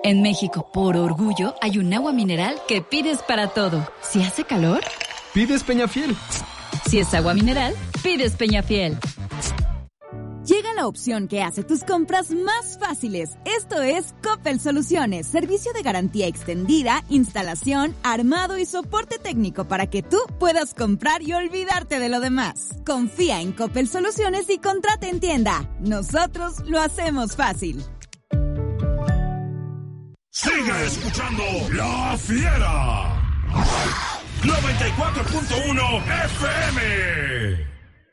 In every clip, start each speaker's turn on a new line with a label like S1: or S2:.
S1: En México, por orgullo, hay un agua mineral que pides para todo. Si hace calor,
S2: pides Peñafiel.
S1: Si es agua mineral, pides Peñafiel.
S3: Llega la opción que hace tus compras más fáciles. Esto es Coppel Soluciones, servicio de garantía extendida, instalación, armado y soporte técnico para que tú puedas comprar y olvidarte de lo demás. Confía en Coppel Soluciones y contrata en tienda. Nosotros lo hacemos fácil.
S4: Sigue escuchando La Fiera. 94.1 FM.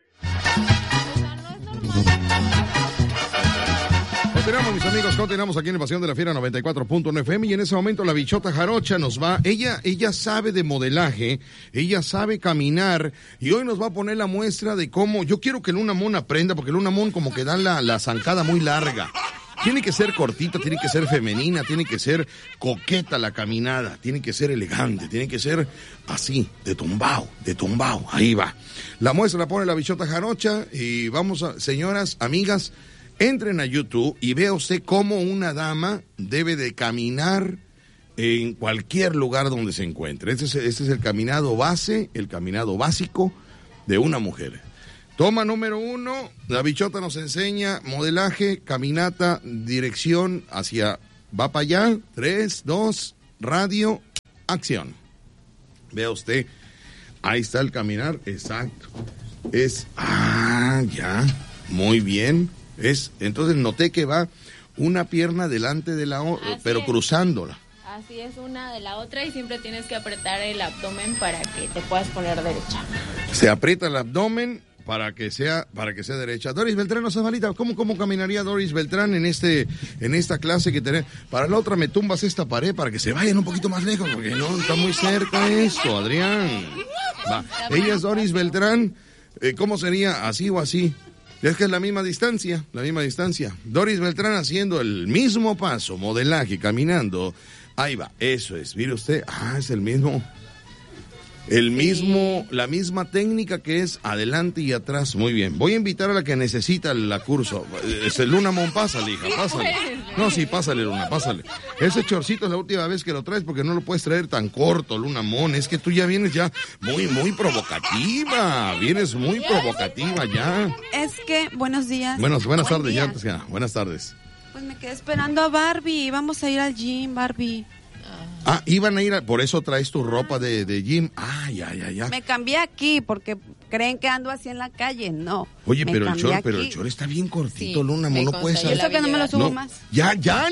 S5: Continuamos, mis amigos, continuamos aquí en Pasión de la Fiera 94.1 FM y en ese momento la Bichota Jarocha nos va, ella sabe de modelaje, ella sabe caminar y hoy nos va a poner la muestra de cómo, yo quiero que Luna Mon aprenda porque Luna Mon como que da la zancada muy larga. Tiene que ser cortita, tiene que ser femenina, tiene que ser coqueta la caminada, tiene que ser elegante, tiene que ser así, de tumbao, ahí va. La muestra la pone la Bichota Jarocha y vamos a, señoras, amigas, entren a YouTube y vea usted cómo una dama debe de caminar en cualquier lugar donde se encuentre. Este es el caminado base, el caminado básico de una mujer. Toma número 1, la Bichota nos enseña modelaje, caminata, dirección hacia, va para allá, 3, 2, radio, acción. Vea usted, ahí está el caminar, exacto. Ya, muy bien. Entonces noté que va una pierna delante de la otra, pero cruzándola.
S6: Así es, una de la otra y siempre tienes que apretar el abdomen para que te puedas poner derecha.
S5: Se aprieta el abdomen para que sea derecha. Doris Beltrán, no seas malita. ¿Cómo caminaría Doris Beltrán en esta clase que tenemos? Para la otra me tumbas esta pared para que se vayan un poquito más lejos, porque no, está muy cerca esto, Adrián. Va. Ella es Doris Beltrán. ¿Cómo sería? ¿Así o así? Es que es la misma distancia. Doris Beltrán haciendo el mismo paso, modelaje, caminando. Ahí va, eso es. Mire usted, es el mismo. La misma técnica que es adelante y atrás. Muy bien. Voy a invitar a la que necesita la curso. Luna Mon, pásale, hija, pásale. No, sí, pásale, Luna, pásale. Ese chorcito es la última vez que lo traes porque no lo puedes traer tan corto, Luna Mon. Es que tú ya vienes ya muy provocativa. Vienes muy provocativa ya.
S7: Es que, buenos días.
S5: Buenas tardes, ya antes que nada. Buenas tardes.
S7: Pues me quedé esperando a Barbie. Vamos a ir al gym, Barbie.
S5: Iban a ir, por eso traes tu ropa de gym. Ya.
S7: Me cambié aquí porque creen que ando así en la calle, no.
S5: Oye, pero el short está bien cortito, sí, Luna, no puedes saber.
S7: Eso que no me lo subo más.
S5: Ya,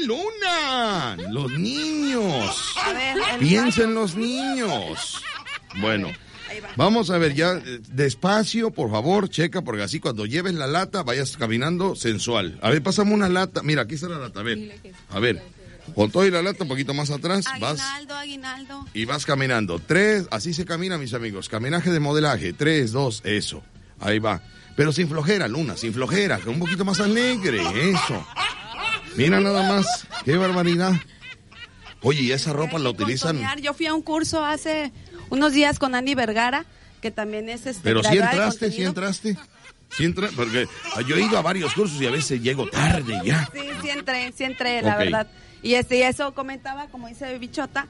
S5: Luna. Los niños. A ver, piensen los niños. Bueno, vamos a ver ya, despacio, por favor, checa, porque así cuando lleves la lata vayas caminando sensual. A ver, pásame una lata. Mira, aquí está la lata, a ver. Con todo y la lata un poquito más atrás,
S7: Aguinaldo.
S5: Y vas caminando. 3, así se camina, mis amigos. Caminaje de modelaje. 3, 2, eso. Ahí va. Pero sin flojera, Luna, sin flojera. Un poquito más alegre, eso. Mira nada más. Qué barbaridad. Oye, ¿y esa ropa la utilizan?
S7: Yo fui a un curso hace unos días con Andy Vergara, que también es
S5: Pero sí entraste. Porque yo he ido a varios cursos y a veces llego tarde ya.
S7: Sí entré, la verdad. Y eso comentaba, como dice Bichota,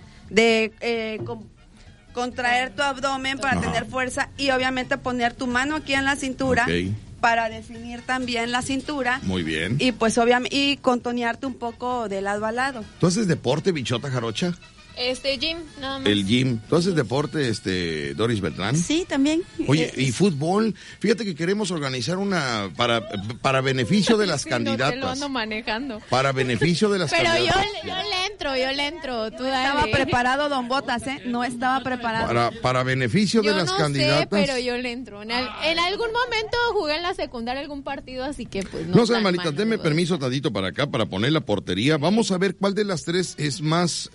S7: de contraer tu abdomen para tener fuerza y obviamente poner tu mano aquí en la cintura para definir también la cintura.
S5: Muy bien.
S7: Y pues obviamente, y contonearte un poco de lado a lado.
S5: ¿Tú haces deporte, Bichota Jarocha?
S6: Gym, nada más.
S5: El gym. ¿Tú haces deporte, Doris Beltrán?
S7: Sí, también.
S5: Oye, ¿y fútbol? Fíjate que queremos organizar una para beneficio de las candidatas.
S6: Te lo ando manejando.
S5: Para beneficio de las candidatas.
S6: Pero yo le entro. Tú
S7: estaba preparado, don Botas, No estaba preparado.
S5: Para beneficio de las candidatas.
S6: Yo no sé, pero yo le entro. En algún momento jugué en la secundaria algún partido, así que pues
S5: no seas malita, denme permiso tantito para acá, para poner la portería. Vamos a ver cuál de las tres es más...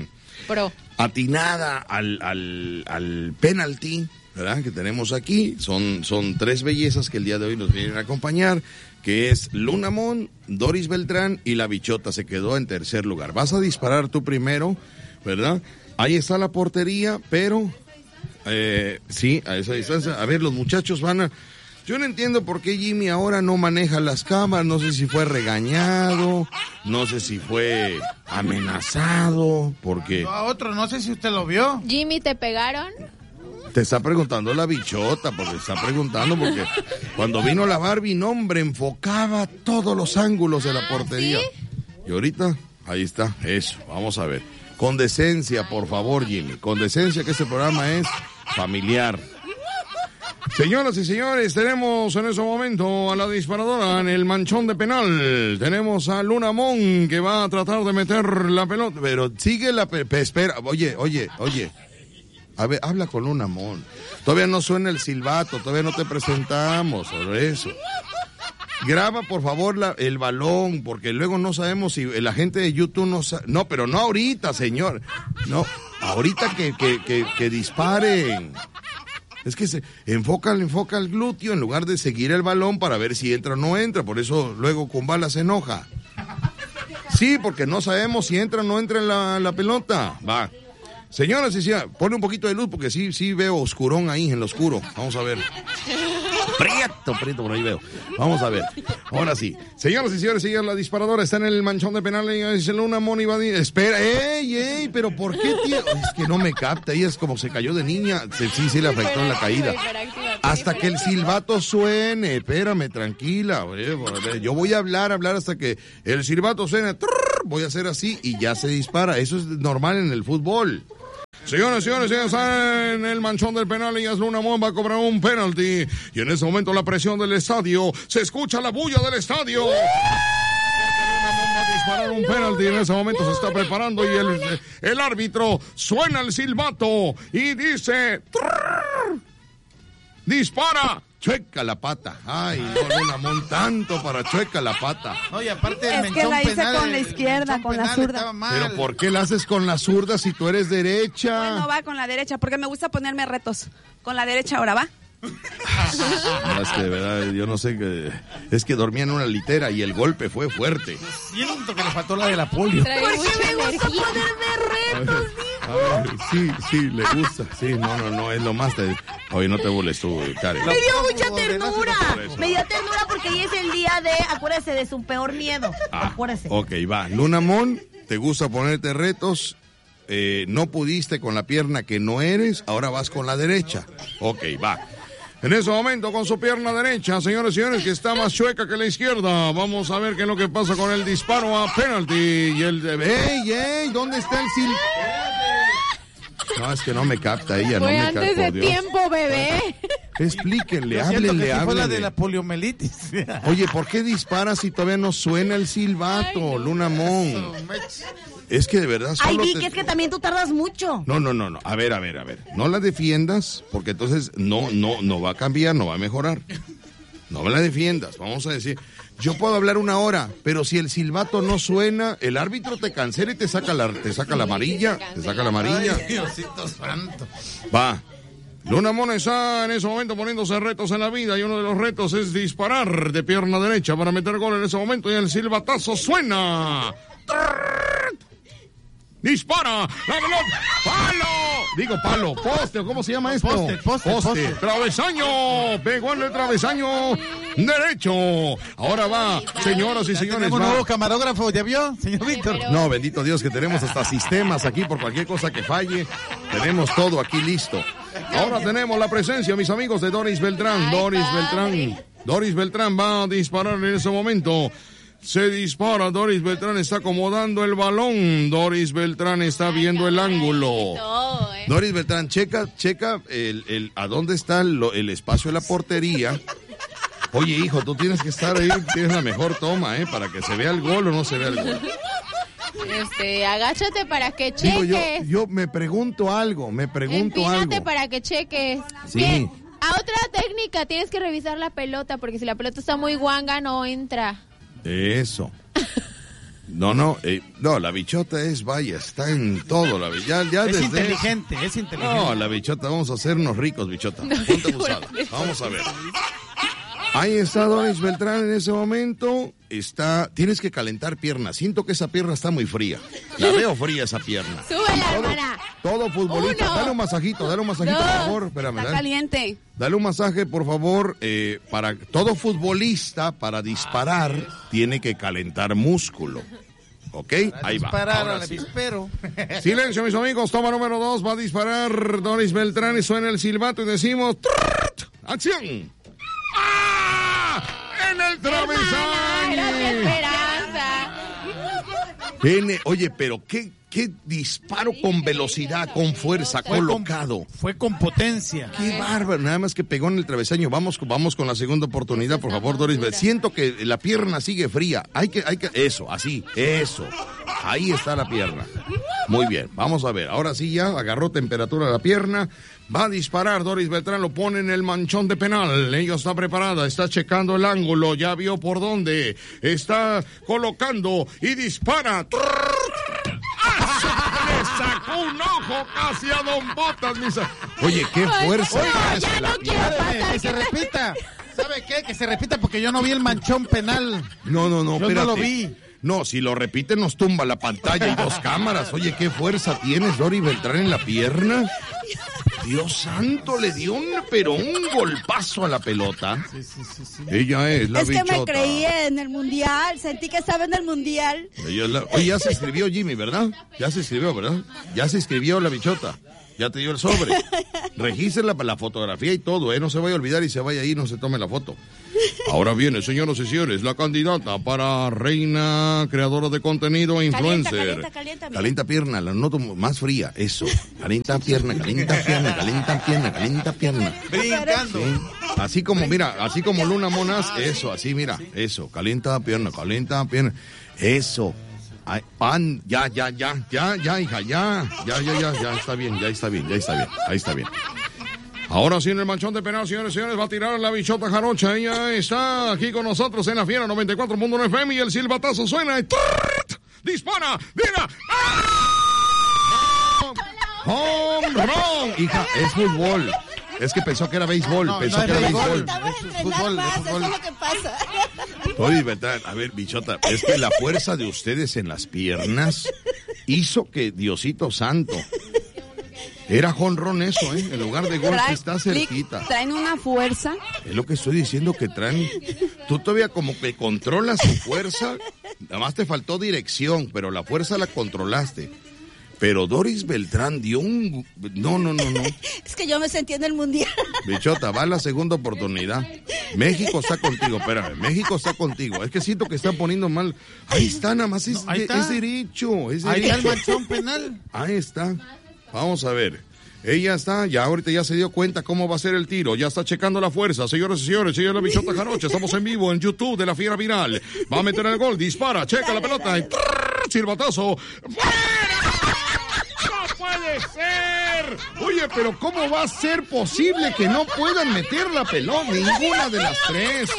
S5: atinada al penalti, ¿verdad? Que tenemos aquí. Son 3 bellezas que el día de hoy nos vienen a acompañar, que es Luna Mon, Doris Beltrán y la Bichota se quedó en tercer lugar. Vas a disparar tú primero, ¿verdad? Ahí está la portería, pero sí, a esa distancia. A ver, los muchachos van a... Yo no entiendo por qué Jimmy ahora no maneja las cámaras. No sé si fue regañado, no sé si fue amenazado, porque...
S2: A otro, no sé si usted lo vio.
S6: Jimmy, ¿te pegaron?
S5: Te está preguntando la bichota, porque está preguntando porque cuando vino la Barbie, no, hombre, enfocaba todos los ángulos de la portería.
S6: ¿Sí?
S5: Y ahorita, ahí está, eso, vamos a ver. Con decencia, por favor, Jimmy, con decencia, que este programa es familiar. Señoras y señores, tenemos en ese momento a la disparadora en el manchón de penal. Tenemos a Luna Mon, que va a tratar de meter la pelota, pero sigue la... espera, oye. A ver, habla con Luna Mon. Todavía no suena el silbato, todavía no te presentamos, sobre eso. Graba, por favor, el balón, porque luego no sabemos si la gente de YouTube no sabe. No, pero no ahorita, señor. No, ahorita que disparen. Es que se enfoca el glúteo en lugar de seguir el balón para ver si entra o no entra. Por eso luego Kumbala se enoja. Sí, porque no sabemos si entra o no entra en la pelota. Va. Señoras y señores, ponle un poquito de luz porque sí veo oscurón ahí en lo oscuro. Vamos a ver. Prieto, por ahí veo. Vamos a ver. Ahora sí. Señoras y señores, sigue la disparadora. Está en el manchón de penal. Y dice Luna Mon y va a decir, espera, ey, pero ¿por qué, tío? Es que no me capta. Ella es como se cayó de niña. Sí, le afectó en la caída. Hasta que el silbato suene. Espérame, tranquila. Yo voy a hablar hasta que el silbato suene. Voy a hacer así y ya se dispara. Eso es normal en el fútbol. Señores, ya está en el manchón del penal y Luna Mon va a cobrar un penalti. Y en ese momento la presión del estadio, se escucha la bulla del estadio. Luna Mon va a disparar un penalti. En ese momento se está preparando y el árbitro suena el silbato y dice... ¡Dispara! Chueca la pata. Ay, no, Luna Mon, tanto para chueca la pata.
S2: Oye, aparte del
S7: es que la hice con la izquierda, con la zurda.
S5: Pero ¿por qué la haces con la zurda si tú eres derecha?
S7: Bueno, va con la derecha, porque me gusta ponerme retos. Con la derecha ahora, ¿va?
S5: Es que de verdad, yo no sé qué. Es que dormía en una litera y el golpe fue fuerte.
S2: Siento que le faltó la de la polio.
S7: Porque me gusta ponerme retos.
S5: A ver, sí, le gusta. Sí, no, es lo más. Oye, no te burles tú, Karen.
S8: Me dio mucha ternura. Me dio ternura porque hoy es el día de, acuérdese, de su peor miedo. Acuérdese.
S5: Ok, va. Luna Mon, ¿te gusta ponerte retos? No pudiste con la pierna que no eres, ahora vas con la derecha. Ok, va. En ese momento con su pierna derecha, señores y señores, que está más chueca que la izquierda. Vamos a ver qué es lo que pasa con el disparo a penalti. Y el ¡Ey! ¿Dónde está el No, es que no me capta ella,
S6: Fue
S5: no me
S6: antes
S5: capta.
S6: de tiempo, bebé.
S5: Explíquenle,
S2: háblenle. Fue la de
S5: háblenle.
S2: la poliomielitis.
S5: Oye, ¿por qué disparas si todavía no suena el silbato, Luna Mon? Es que de verdad solo
S8: Ay, Vicky, es que también tú tardas mucho.
S5: No. A ver. No la defiendas, porque entonces no va a cambiar, no va a mejorar. No la defiendas, vamos a decir. Yo puedo hablar una hora, pero si el silbato no suena, el árbitro te cancela y te saca la amarilla. Te saca la amarilla.
S2: Ay, Diosito santo.
S5: Va. Luna Mon está en ese momento poniéndose retos en la vida y uno de los retos es disparar de pierna derecha para meter gol en ese momento y el silbatazo suena. ¡Dispara! ¡La pelota! ¡Palo! ¡Poste! ¿Cómo se llama esto?
S2: Poste.
S5: ¡Travesaño! Pegó en el travesaño derecho. Ahora va, señoras y señores.
S2: Tenemos un nuevo camarógrafo, ¿ya vio, señor Víctor?
S5: No, bendito Dios que tenemos hasta sistemas aquí por cualquier cosa que falle. Tenemos todo aquí listo. Ahora tenemos la presencia, mis amigos, de Doris Beltrán. Doris Beltrán va a disparar en ese momento. Se dispara, Doris Beltrán está acomodando el balón. Doris Beltrán está viendo el ángulo. Doris Beltrán, checa a dónde está el espacio de la portería. Oye, hijo, tú tienes que estar ahí, tienes la mejor toma, para que se vea el gol o no se vea el gol.
S6: Agáchate para que cheques.
S5: Digo, yo me pregunto algo.
S6: Empínate para que cheques.
S5: Sí.
S6: Bien, a otra técnica, tienes que revisar la pelota, porque si la pelota está muy guanga, no entra.
S5: Eso. No, la bichota está en todo, la bichota.
S2: Es inteligente.
S5: No, la bichota, vamos a hacernos ricos, bichota. Ponte abusada. Vamos a ver. Ahí está Doris Beltrán en ese momento. Tienes que calentar piernas. Siento que esa pierna está muy fría. La veo fría esa pierna.
S6: Súbela, hermana.
S5: Todo futbolista. Dale un masajito, por favor. Espérame,
S7: Está caliente.
S5: Dale un masaje, por favor. Para todo futbolista, para disparar, tiene que calentar músculo. ¿Ok? Ahí va. Ahora sí. Silencio, mis amigos. Toma número 2. Va a disparar Doris Beltrán y suena el silbato y decimos... ¡Acción! ¡Ah! ¡En el travesaño! Oye, pero qué disparo con velocidad, con fuerza, colocado.
S2: Fue con potencia.
S5: Qué bárbaro, nada más que pegó en el travesaño. Vamos con la segunda oportunidad, por favor, Doris. Siento que la pierna sigue fría. Hay que, eso, así, eso. Ahí está la pierna. Muy bien, vamos a ver. Ahora sí ya agarró temperatura la pierna. Va a disparar Doris Beltrán, lo pone en el manchón de penal. Ella está preparada, está checando el ángulo, ya vio por dónde. Está colocando y dispara. Le sacó un ojo casi a Don Botas, Oye, qué fuerza.
S6: Ya no quiero pasar.
S2: Que se repita. ¿Sabe qué? Que se repita porque yo no vi el manchón penal.
S5: No,
S2: yo
S5: espérate.
S2: No lo vi.
S5: No, si lo repite nos tumba la pantalla y 2 cámaras. Oye, qué fuerza tienes, Doris Beltrán, en la pierna. Dios santo, le dio un golpazo a la pelota. Sí. Ella es la bichota.
S8: Es que me creí en el mundial, sentí que estaba en el mundial.
S5: Oye, ya se escribió Jimmy, ¿verdad? Ya se escribió, ¿verdad? Ya se escribió la bichota. Ya te dio el sobre. Regístrela para la fotografía y todo, No se vaya a olvidar y se vaya ahí y no se tome la foto. Ahora viene, señoras y señores, la candidata para reina, creadora de contenido e influencer. Calienta pierna, la noto más fría, eso. Calienta pierna.
S2: Brincando.
S5: Sí. Así como, mira, así como Luna Monas, eso, así, mira, eso. Calienta pierna. Eso. Ay, pan, ya, hija, ya, está bien. Ahí está bien. Ahora sí, en el manchón de penal, señores y señores, va a tirar la bichota jarocha. Ella está aquí con nosotros en la Fiera 94.1 FM y el silbatazo suena y dispara, mira. ¡Home run! Hija, es fútbol. Es que pensó que era béisbol, que era béisbol.
S8: Fútbol, eso es lo que pasa.
S5: Oye, verdad, a ver, bichota, es que la fuerza de ustedes en las piernas hizo que Diosito Santo... Era jonrón eso, en lugar de gol, está cerquita.
S7: Traen una fuerza.
S5: Es lo que estoy diciendo, que traen... Tú todavía como que controlas tu fuerza, nada más te faltó dirección, pero la fuerza la controlaste. Pero Doris Beltrán dio un... No.
S8: Es que yo me sentí en el mundial.
S5: Bichota, va a la segunda oportunidad. México está contigo, espérame. México está contigo. Es que siento que están poniendo mal. Ahí está, nada más es derecho. Ahí está
S2: el manchón penal.
S5: Ahí está. Vamos a ver. Ella está, ya ahorita ya se dio cuenta cómo va a ser el tiro, ya está checando la fuerza, señores y señores, ella es la bichota jarocha, estamos en vivo en YouTube de la Fiera Viral, va a meter el gol, dispara, checa la pelota, y silbatazo, ¡fuera! ¡No puede ser! Oye, pero ¿cómo va a ser posible que no puedan meter la pelota? Ninguna de las tres.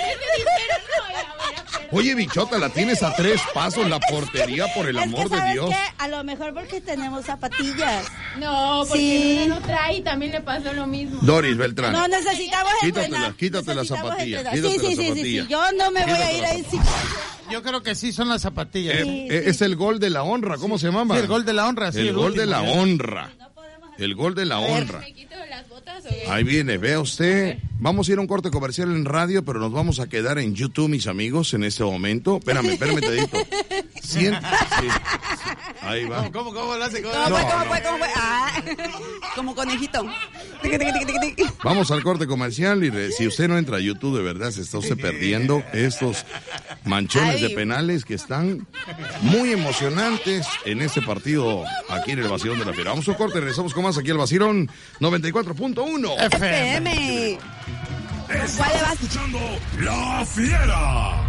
S5: Oye, bichota, la tienes a 3 pasos la portería, por el amor de Dios.
S8: ¿Qué? A lo mejor porque tenemos zapatillas.
S6: No, porque no trae y también le pasó lo mismo.
S5: Doris Beltrán.
S8: No necesitamos entrenar.
S5: Quítate las zapatillas.
S8: Sí. Yo no me voy a ir ahí.
S2: Yo creo que sí son las zapatillas.
S5: Es el gol de la honra, ¿cómo se llama?
S2: Sí, el gol de la honra, sí.
S5: El gol de la honra. El gol de la honra.
S6: ¿Me quito las botas
S5: Ahí viene, vea usted. Vamos a ir a un corte comercial en radio, pero nos vamos a quedar en YouTube, mis amigos, en este momento. Espérame, tedito. Sí. Ahí va.
S2: ¿Cómo lo hace?
S7: ¿Cómo fue? Como conejito.
S5: Vamos al corte comercial y si usted no entra a YouTube, de verdad se está usted perdiendo estos manchones de penales que están muy emocionantes en este partido aquí en el Vacilón de la Fiera. Vamos a un corte, regresamos con más aquí al Vacilón 94.1
S7: FM.
S4: Estás escuchando La Fiera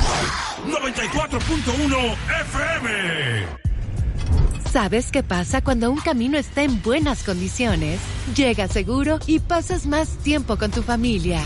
S4: 94.1 FM.
S9: ¿Sabes qué pasa cuando un camino está en buenas condiciones? Llega seguro y pasas más tiempo con tu familia.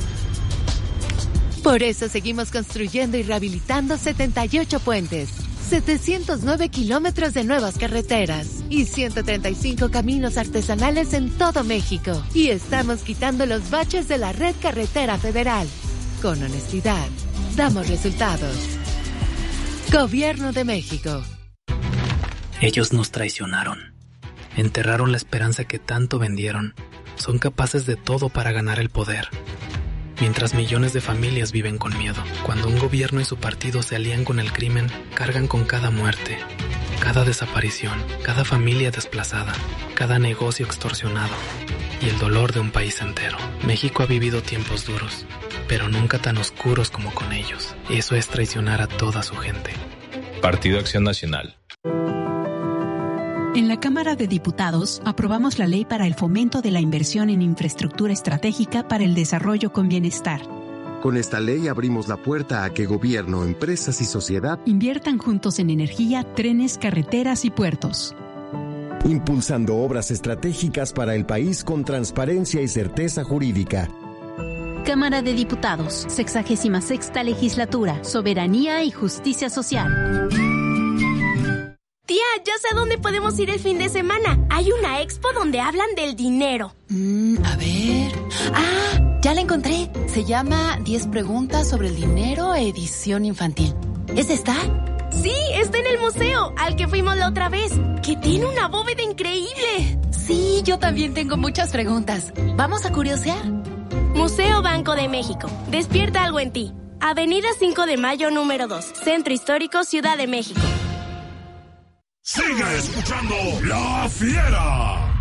S9: Por eso seguimos construyendo y rehabilitando 78 puentes. 709 kilómetros de nuevas carreteras y 135 caminos artesanales en todo México. Y estamos quitando los baches de la red carretera federal. Con honestidad, damos resultados. Gobierno de México.
S10: Ellos nos traicionaron. Enterraron la esperanza que tanto vendieron. Son capaces de todo para ganar el poder. Mientras millones de familias viven con miedo. Cuando un gobierno y su partido se alían con el crimen, cargan con cada muerte, cada desaparición, cada familia desplazada, cada negocio extorsionado y el dolor de un país entero. México ha vivido tiempos duros, pero nunca tan oscuros como con ellos. Eso es traicionar a toda su gente.
S11: Partido Acción Nacional.
S12: En la Cámara de Diputados aprobamos la ley para el fomento de la inversión en infraestructura estratégica para el desarrollo con bienestar.
S13: Con esta ley abrimos la puerta a que gobierno, empresas y sociedad
S12: inviertan juntos en energía, trenes, carreteras y puertos.
S13: Impulsando obras estratégicas para el país con transparencia y certeza jurídica.
S12: Cámara de Diputados, 66ª Legislatura, Soberanía y Justicia Social.
S14: Tía, ya sé dónde podemos ir el fin de semana. Hay una expo donde hablan del dinero.
S15: A ver... ¡Ah! Ya la encontré. Se llama 10 preguntas sobre el dinero, edición infantil. ¿Es esta?
S14: Sí, está en el museo, al que fuimos la otra vez, que tiene una bóveda increíble.
S15: Sí, yo también tengo muchas preguntas. ¿Vamos a curiosear?
S14: Museo Banco de México. Despierta algo en ti. Avenida 5 de Mayo, número 2. Centro Histórico, Ciudad de México.
S4: Sigue escuchando La Fiera.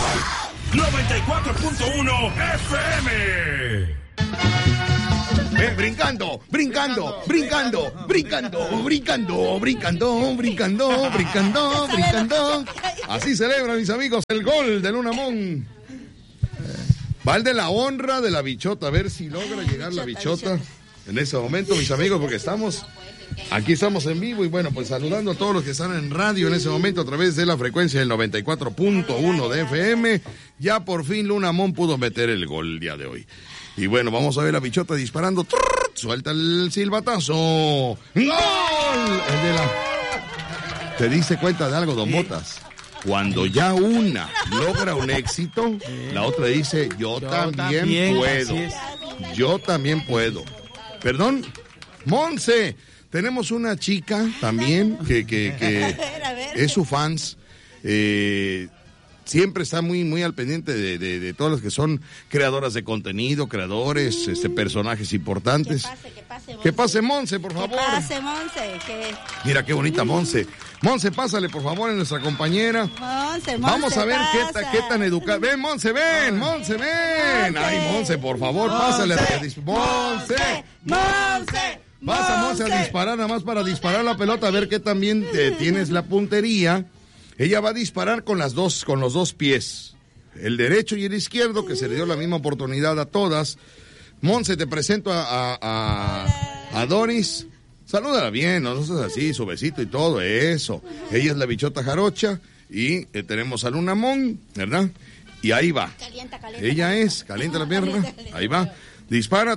S4: 94.1 FM.
S5: Brincando, brincando, brincando, brincando, brincando, brincando, brincando, brincando, brincando. Así celebran, mis amigos, el gol de Luna Mon. Va el de la honra de la bichota, a ver si logra llegar la bichota en ese momento, mis amigos, porque aquí estamos en vivo y bueno, pues saludando a todos los que están en radio en ese momento a través de la frecuencia del 94.1 de FM. Ya por fin Luna Mon pudo meter el gol el día de hoy. Y bueno, vamos a ver a bichota disparando. Suelta el silbatazo. ¡Gol! ¿Te diste cuenta de algo, Don Botas? Cuando ya una logra un éxito, la otra dice, yo también puedo. Yo también puedo. Perdón, Monse. Tenemos una chica también que es su fans. Siempre está muy al pendiente de todos los que son creadoras de contenido, creadores, personajes importantes. Que pase Monse, por favor.
S7: Que pase Monse.
S5: Mira qué bonita Monse. Monse, pásale, por favor, a nuestra compañera.
S7: Monse,
S5: vamos a ver qué tan educada. Ven, Monse, ven, Monse, ven. Ay, Monse, por favor, pásale. Monse. Vas a Monse a disparar, nada más para disparar la pelota, a ver qué también tienes la puntería. Ella va a disparar con los dos pies, el derecho y el izquierdo, que se le dio la misma oportunidad a todas. Monse, te presento a Doris. Salúdala bien, no seas así, su besito y todo eso. Ella es la bichota jarocha y tenemos a Luna Mon, ¿verdad? Y ahí va.
S7: Calienta.
S5: Ella es, calienta la pierna, ahí va, dispara.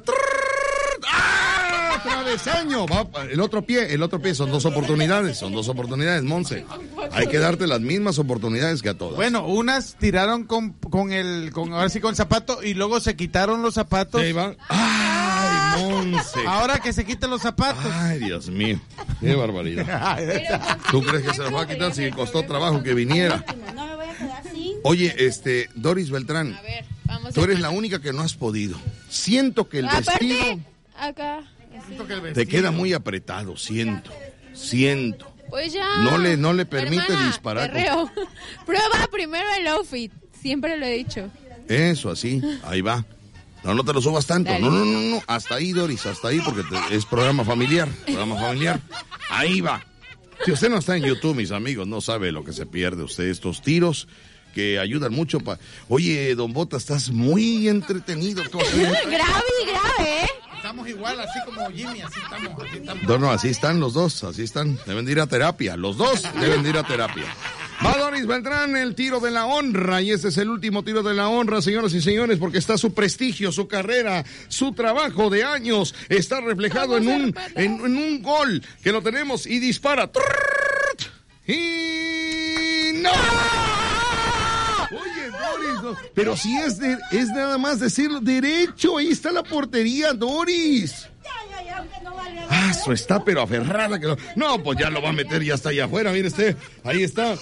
S5: ¡Ah! Travesaño. Va, el otro pie, son dos oportunidades, Monse. Hay que darte las mismas oportunidades que a todas.
S2: Bueno, unas tiraron con el zapato y luego se quitaron los zapatos.
S5: Ahí va. ¡Ay, Monse!
S2: Ahora que se quiten los zapatos.
S5: Ay, Dios mío, qué barbaridad. ¿Tú crees que se los va a quitar si costó trabajo que viniera?
S7: No me voy a quedar sin.
S5: Oye, Doris Beltrán, tú eres la única que no has podido. Siento que el vestido
S6: acá
S5: te queda muy apretado, siento.
S6: Pues ya.
S5: No le permite disparar.
S6: Prueba primero el outfit, siempre lo he dicho.
S5: Eso, así, ahí va. No te lo subas tanto. Dale. No, hasta ahí, Doris, hasta ahí, porque es programa familiar. Ahí va. Si usted no está en YouTube, mis amigos, no sabe lo que se pierde usted, estos tiros que ayudan mucho para... Oye, Don Bota, estás muy entretenido.
S6: Grave, ¿eh?
S2: Estamos igual, así como Jimmy, así estamos.
S5: No, así están los dos, así están. Deben de ir a terapia, los dos deben de ir a terapia. Va Doris Beltrán, el tiro de la honra, y este es el último tiro de la honra, señoras y señores, porque está su prestigio, su carrera, su trabajo de años, está reflejado en un gol que lo tenemos y dispara. Y no. Oye, Doris, no. Pero si es nada más decirlo derecho, ahí está la portería, Doris. Eso está pero aferrada que no, pues ya lo va a meter, ya está allá afuera, mire usted, ahí está.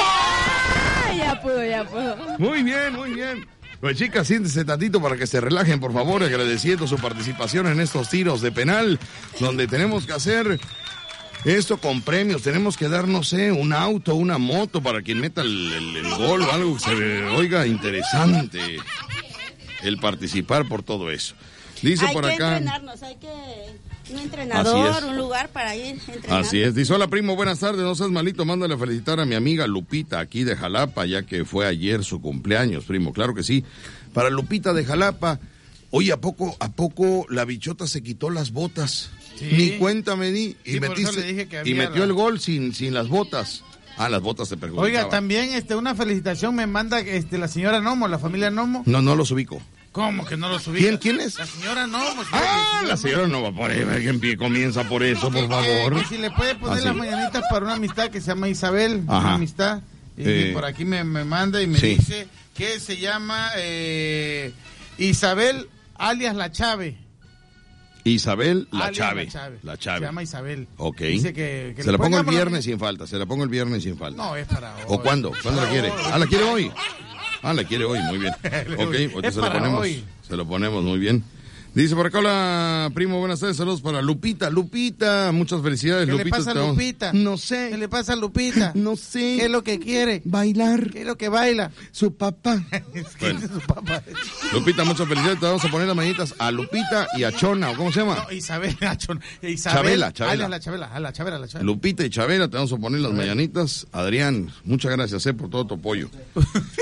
S6: Ya pudo.
S5: Muy bien. Pues chicas, siéntese tantito para que se relajen, por favor, agradeciendo su participación en estos tiros de penal, donde tenemos que hacer esto con premios, tenemos que dar, no sé, un auto, una moto para quien meta el gol o algo que se oiga interesante el participar por todo eso. Dice por acá.
S16: Hay que un entrenador, un lugar para ir a entrenar.
S5: Así es. Dice, hola primo, buenas tardes, no seas malito, mándale a felicitar a mi amiga Lupita aquí de Jalapa, ya que fue ayer su cumpleaños, primo. Claro que sí. Para Lupita de Jalapa, oye, ¿a poco la bichota se quitó las botas? Sí. Ni cuenta me di. Y, y metió el gol sin las botas. Ah, las botas se perjudicaban.
S2: Oiga, también una felicitación me manda la señora Nomo, la familia Nomo.
S5: No los ubico.
S2: ¿Cómo que no los ubico?
S5: ¿Quién es?
S2: La señora Nomo.
S5: La señora Nomo, por ahí, ¿quién comienza por eso, por favor?
S2: Si le puede poner las mañanitas para una amistad que se llama Isabel, una amistad. Y por aquí me manda y me dice que se llama Isabel alias La Chave.
S5: Isabel La Chave. La Chave.
S2: Se llama Isabel.
S5: Ok.
S2: Dice que
S5: se la pongo el viernes sin falta.
S2: No, es para hoy.
S5: ¿O cuándo? ¿Cuándo la quiere? ¿La quiere hoy? La quiere hoy, muy bien. Ok, pues se lo ponemos muy bien. Dice por acá, hola primo, buenas tardes, saludos para Lupita, muchas felicidades.
S2: ¿Qué
S5: Lupita,
S2: le pasa a Lupita?
S5: No sé.
S2: ¿Qué le pasa a Lupita?
S5: No sé.
S2: ¿Qué es lo que quiere?
S5: Bailar.
S2: ¿Qué es lo que baila?
S5: Su papá.
S2: Bueno. Su papá.
S5: Lupita, muchas felicidades, te vamos a poner las mañanitas a Lupita y a Chona, ¿o cómo se llama?
S2: No, Isabel,
S5: Chabela.
S2: La Chabela.
S5: Lupita y Chabela, te vamos a poner las mañanitas. Adrián, muchas gracias por todo tu apoyo.